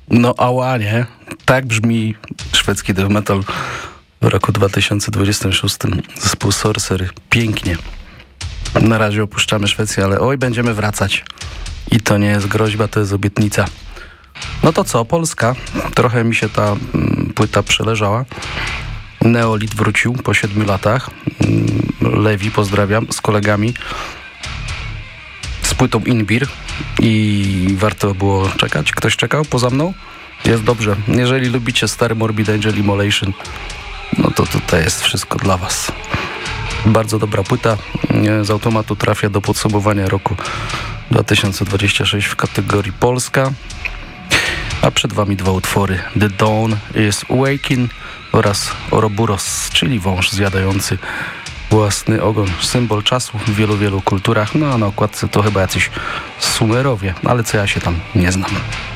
No ała, nie? Tak brzmi szwedzki death metal w roku 2026. Zespół Sorcery. Pięknie. Na razie opuszczamy Szwecję, ale oj, będziemy wracać. I to nie jest groźba, to jest obietnica. No to co, Polska? Trochę mi się ta płyta przeleżała. Neolit wrócił po 7 latach. Lewi, pozdrawiam, z kolegami. Z płytą Inbir. I warto było czekać. Ktoś czekał poza mną? Jest dobrze. Jeżeli lubicie stary Morbid Angel Immolation, no to tutaj jest wszystko dla was. Bardzo dobra płyta. Z automatu trafia do podsumowania roku 2026 w kategorii Polska. A przed wami dwa utwory. The Dawn is Awakening oraz Ouroboros, czyli wąż zjadający własny ogon. Symbol czasu w wielu kulturach. No a na okładce to chyba jacyś Sumerowie, ale co ja się tam nie znam.